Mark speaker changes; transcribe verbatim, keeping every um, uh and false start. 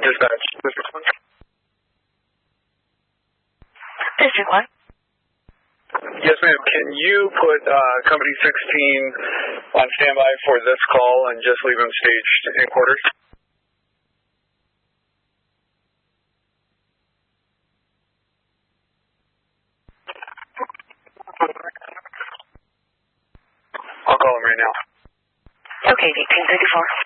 Speaker 1: Dispatch, District one.
Speaker 2: District one.
Speaker 1: Yes, ma'am. Can you put uh, Company sixteen on standby for this call and just leave him staged in quarters? I'll call him right now.
Speaker 2: Okay, eighteen thirty-four.